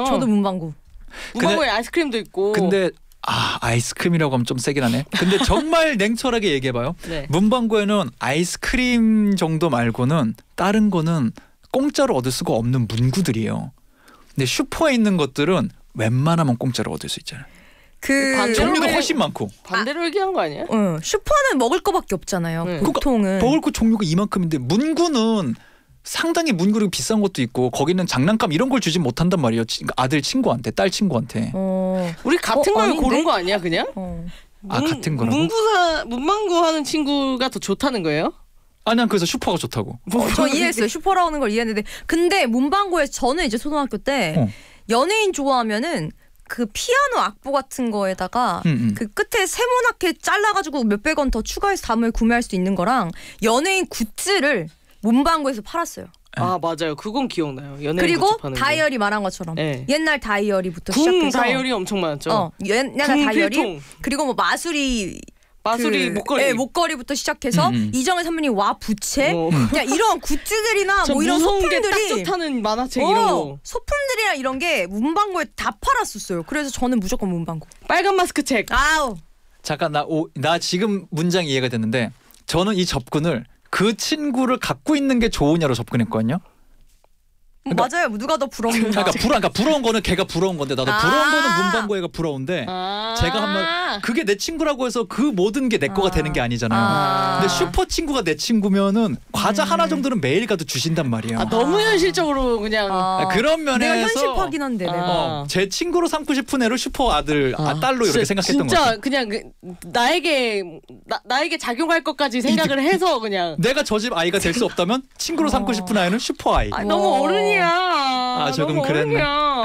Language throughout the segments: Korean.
저도 문방구. 문방구에 아이스크림도 있고. 근데 아이스크림이라고 하면 좀 세긴 하네. 근데 정말 냉철하게 얘기해봐요. 네. 문방구에는 아이스크림 정도 말고는 다른 거는 공짜로 얻을 수가 없는 문구들이에요. 근데 슈퍼에 있는 것들은 웬만하면 공짜로 얻을 수 있잖아요. 종류도 훨씬 많고. 반대로 얘기한 거 아니야? 슈퍼는 먹을 거밖에 없잖아요. 보통은. 먹을 거 종류가 이만큼인데 문구는 상당히 문구를 비싼 것도 있고 거기는 장난감 이런 걸 주지 못한단 말이에요. 아들 친구한테, 딸 친구한테. 우리 같은 걸 고른 거 아니야 그냥? 같은 거라고? 문방구 하는 친구가 더 좋다는 거예요? 난 그래서 슈퍼가 좋다고. 저 이해했어요. 슈퍼라는 걸 이해했는데 근데 문방구에서 저는 이제 초등학교 때 연예인 좋아하면은 그 피아노 악보 같은 거에다가 그 끝에 세모나게 잘라가지고 몇백 원 더 추가해서 다음에 구매할 수 있는 거랑 연예인 굿즈를 문방구에서 팔았어요. 맞아요. 그건 기억나요. 연예인 그리고 굿즈 파는 다이어리 말한 것처럼 옛날 다이어리부터 궁 시작해서 다이어리 엄청 많았죠. 옛날 다이어리 필통. 그리고 뭐 마수리 목걸이. 목걸이부터 시작해서 이정현 선배님 와 부채 그냥 이런 굿즈들이나 뭐 이런 무서운 소품들이 게 딱 좋다는 만화책 이런 거. 소품들이랑 이런 게 문방구에 다 팔았었어요. 그래서 저는 무조건 문방구. 빨간 마스크 책. 잠깐 나 지금 문장 이해가 됐는데 저는 이 접근을 그 친구를 갖고 있는 게 좋으냐로 접근했거든요. 그러니까, 맞아요. 누가 더 부러운가. 그러니까 부러운 거는 걔가 부러운 건데 나도 부러운 거는 문방구애가 부러운데 제가 한번 그게 내 친구라고 해서 그 모든 게 내 거가 되는 게 아니잖아요. 근데 슈퍼 친구가 내 친구면은 과자 하나 정도는 매일 가도 주신단 말이에요. 너무 현실적으로 그냥 그런 면에서 내가 현실파긴 한데 내가 제 친구로 삼고 싶은 애를 슈퍼 아들 딸로 이렇게 생각했던 거죠. 진짜 그냥 나에게 작용할 것까지 생각을 해서 그냥 내가 저 집 아이가 될 수 없다면 친구로 삼고 싶은 아이는 슈퍼 아이. 너무 어른이야. 조금 그랬네.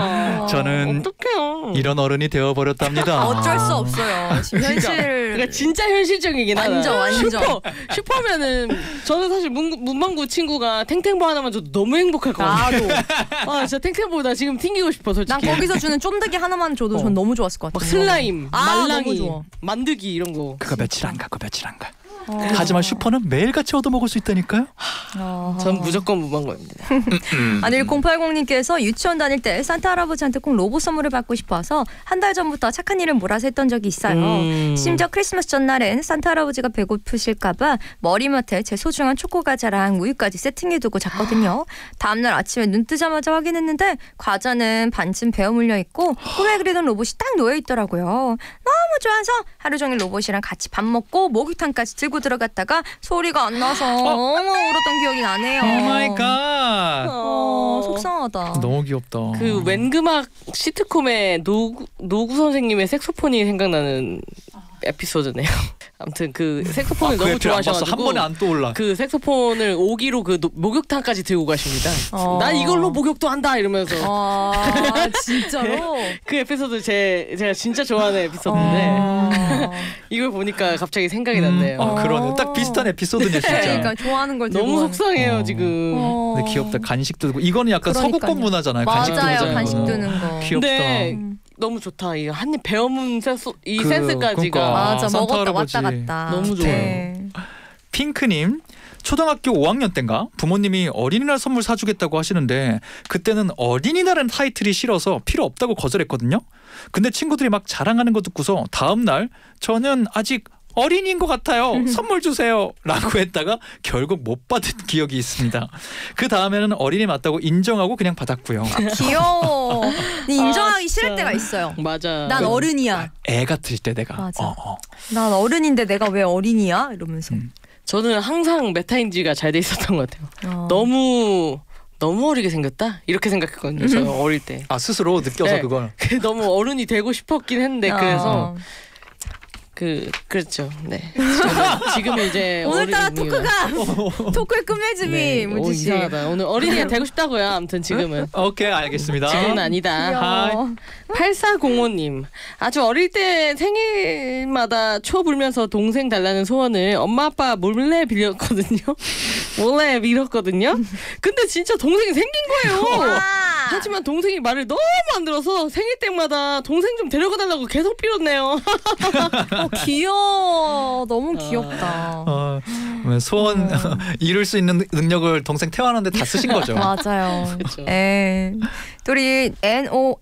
저는 어떡해요. 이런 어른이 되어버렸답니다. 어쩔 수 없어요. 지금 그러니까 진짜 현실적이긴 하다. 완전. 슈퍼면은 저는 사실 문방구 친구가 탱탱보 하나만 줘도 너무 행복할 것 같아요. 나도. 진짜 탱탱보 나 지금 튕기고 싶어 솔직히. 난 거기서 주는 쫀득이 하나만 줘도 전 너무 좋았을 것 같아. 막 슬라임, 말랑이, 너무 좋아. 만드기 이런 거. 그거 며칠 안 가. 하지만 슈퍼는 매일같이 얻어먹을 수 있다니까요. 전 무조건 문방구입니다. 1080님께서 유치원 다닐 때 산타 할아버지한테 꼭 로봇 선물을 받고 싶어서 한 달 전부터 착한 일을 몰아서 했던 적이 있어요. 심지어 크리스마스 전날엔 산타 할아버지가 배고프실까봐 머리맡에 제 소중한 초코과자랑 우유까지 세팅해두고 잤거든요. 다음날 아침에 눈 뜨자마자 확인했는데 과자는 반쯤 베어 물려있고 꿈에 그리던 로봇이 딱 놓여있더라고요. 너무 좋아서 하루 종일 로봇이랑 같이 밥 먹고 목욕탕까지 들고 들어갔다가 소리가 안 나서 너무 울었던 기억이 나네요. 오 마이 갓. 속상하다. 너무 귀엽다. 그 웬그막 시트콤의 노구 선생님의 색소폰이 생각나는 에피소드네요. 아무튼 그 색소폰을 너무 좋아하셔가지고 한 번에 안 떠올라. 그 색소폰을 5기로 그 목욕탕까지 들고 가십니다. 난 이걸로 목욕도 한다 이러면서. 진짜로? 그 에피소드 제가 진짜 좋아하는 에피소드인데 이걸 보니까 갑자기 생각이 났네요. 그러네. 딱 비슷한 에피소드네 진짜. 그러니까 좋아하는 걸 너무 속상해요 지금. 근데 귀엽다. 간식도 두고 이거는 약간 서구권 문화잖아요. 맞아요. 간식 두는 거. 귀엽다. 너무 좋다. 이 한입 베어문 센스까지가 맞아. 먹었다 할아버지. 왔다 갔다. 너무 좋아요. 핑크님 초등학교 5학년 땐가 부모님이 어린이날 선물 사주겠다고 하시는데 그때는 어린이날은 타이틀이 싫어서 필요 없다고 거절했거든요. 근데 친구들이 막 자랑하는 거 듣고서 다음날 저는 아직 어린이인 것 같아요. 선물 주세요. 라고 했다가 결국 못 받은 기억이 있습니다. 그 다음에는 어린이 맞다고 인정하고 그냥 받았고요. 귀여워. 근데 인정하기 싫을 때가 있어요. 맞아. 난 어른이야. 애 같을 때 내가. 맞아. 난 어른인데 내가 왜 어린이야? 이러면서. 저는 항상 메타인지가 잘 돼 있었던 것 같아요. 너무 어리게 생겼다? 이렇게 생각했거든요. 저 어릴 때. 스스로 느껴서 그걸. 너무 어른이 되고 싶었긴 했는데 그래서 그렇죠. 네. 지금은 이제 오늘따라 토크의 끝맺음이 문지 씨. 이상하다. 오늘 어린이가 되고 싶다고요. 아무튼 지금은. 오케이 알겠습니다. 지금은 아니다. 8405님. 아주 어릴 때 생일마다 초 불면서 동생 달라는 소원을 엄마 아빠 몰래 빌렸거든요. 근데 진짜 동생이 생긴 거예요. 하지만 동생이 말을 너무 안 들어서 생일 때마다 동생 좀 데려가 달라고 계속 빌었네요. 귀여워. 너무 귀엽다. 소원 이룰 수 있는 능력을 동생 태어나는데 다 쓰신 거죠. 맞아요. 또 우리